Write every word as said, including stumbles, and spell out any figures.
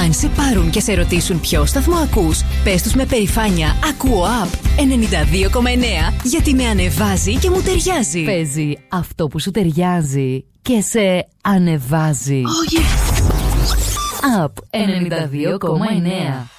Αν σε πάρουν και σε ρωτήσουν ποιο σταθμό ακούς, πες τους με περηφάνεια «Ακούω Up ενενήντα δύο κόμμα εννέα», γιατί με ανεβάζει και μου ταιριάζει. Παίζει αυτό που σου ταιριάζει και σε ανεβάζει. Oh yes! Up ενενήντα δύο κόμμα εννέα.